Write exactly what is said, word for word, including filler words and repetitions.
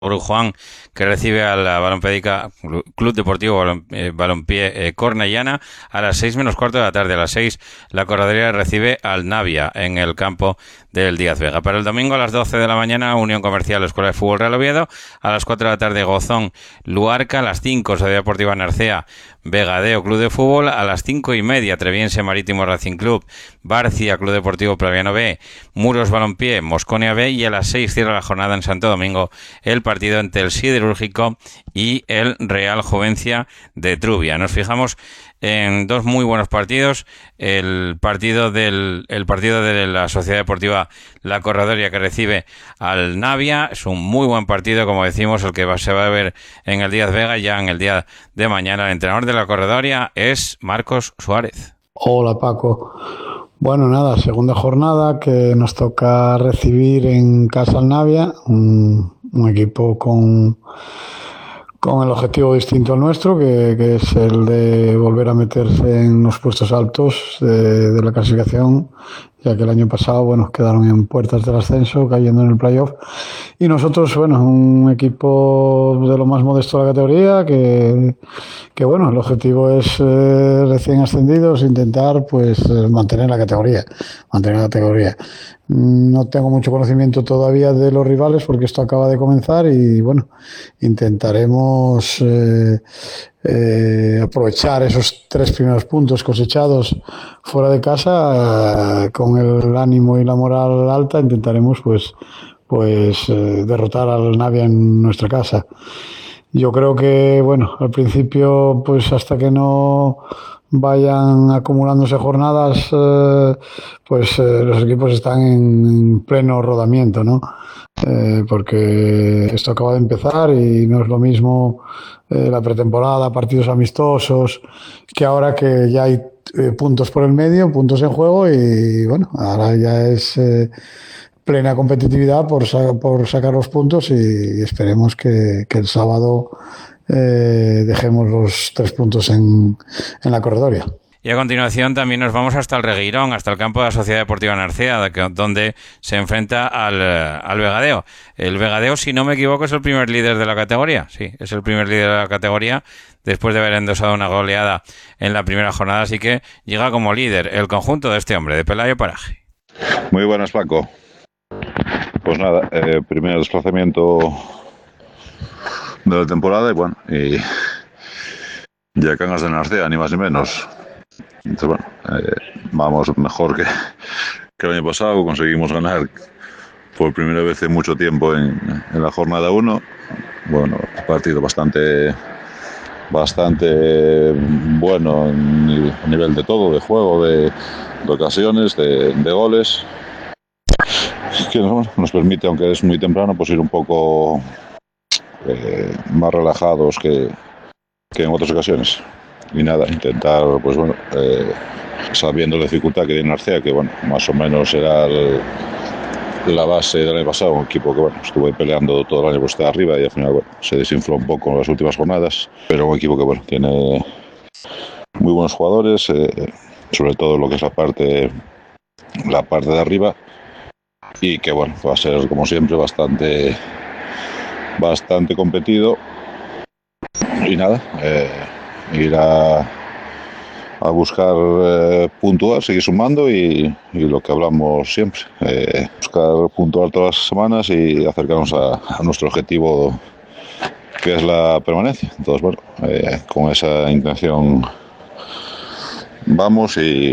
Juan, que recibe a la Balompédica Club Deportivo Balon, eh, Balompié eh, Cornellana a las seis menos cuarto de la tarde. A las seis la Corradería recibe al Navia en el campo del Díaz Vega. Para el domingo a las doce de la mañana, Unión Comercial Escuela de Fútbol Real Oviedo. A las cuatro de la tarde, Gozón Luarca. A las cinco, Sociedad Deportiva Narcea Vegadeo Club de Fútbol. A las cinco y media, Treviense Marítimo Racing Club Barcia Club Deportivo Praviano B, Muros Balompié Mosconia B. Y a las seis cierra la jornada en Santo Domingo el partido entre el Siderúrgico y el Real Juvencia de Trubia. Nos fijamos en dos muy buenos partidos. El partido del el partido de la Sociedad Deportiva La Corradería, que recibe al Navia. Es un muy buen partido, como decimos, el que va, se va a ver en el Díaz Vega ya en el día de mañana. El entrenador de La Corradería es Marcos Suárez. Hola, Paco. Bueno, nada, segunda jornada que nos toca recibir en casa al Navia, un, un equipo con, con el objetivo distinto al nuestro, que, que es el de volver a meterse en los puestos altos de, de la clasificación, ya que el año pasado, bueno, quedaron en puertas del ascenso, cayendo en el playoff. Y nosotros, bueno, un equipo de lo más modesto de la categoría, que, que bueno, el objetivo es eh, recién ascendidos, intentar pues mantener la categoría, mantener la categoría. No tengo mucho conocimiento todavía de los rivales porque esto acaba de comenzar y bueno, intentaremos eh, eh, aprovechar esos tres primeros puntos cosechados fuera de casa eh, con el ánimo y la moral alta. Intentaremos pues pues eh, derrotar al Navia en nuestra casa. Yo creo que bueno, al principio pues hasta que no vayan acumulándose jornadas, eh, pues eh, los equipos están en, en pleno rodamiento, ¿no? Eh, porque esto acaba de empezar y no es lo mismo eh, la pretemporada, partidos amistosos, que ahora que ya hay eh, puntos por el medio, puntos en juego y bueno, ahora ya es eh, plena competitividad por, sa- por sacar los puntos y esperemos que, que el sábado eh, dejemos los tres puntos en, en la corredoria. Y a continuación también nos vamos hasta el Regueirón, hasta el campo de la Sociedad Deportiva Narcea, donde se enfrenta al, al Vegadeo. El Vegadeo, si no me equivoco, es el primer líder de la categoría. Sí, es el primer líder de la categoría después de haber endosado una goleada en la primera jornada, así que llega como líder el conjunto de este hombre, de Pelayo Paraje. Muy buenas, Paco. Pues nada, eh, primer desplazamiento de la temporada y bueno, y ya Cangas de Narcea, ni más ni menos. Entonces bueno, eh, vamos mejor que, que el año pasado. Conseguimos ganar por primera vez en mucho tiempo en, en la jornada uno. Bueno, partido bastante bastante bueno a nivel de todo, de juego, de, de ocasiones, de, de goles, que nos, nos permite, aunque es muy temprano, pues ir un poco eh, más relajados que, que en otras ocasiones. Y nada, intentar, pues bueno, eh, sabiendo la dificultad que tiene Narcea, que bueno, más o menos era el, la base del año pasado, un equipo que bueno, estuvo ahí peleando todo el año por estar arriba y al final bueno, se desinfló un poco en las últimas jornadas, pero un equipo que bueno, tiene muy buenos jugadores, eh, sobre todo lo que es la parte, la parte de arriba, y que bueno, va a ser como siempre bastante, bastante competido. Y nada, eh, ir a, a buscar eh, puntuar, seguir sumando y, y lo que hablamos siempre, eh, buscar puntuar todas las semanas y acercarnos a, a nuestro objetivo, que es la permanencia. Entonces bueno, eh, con esa intención vamos y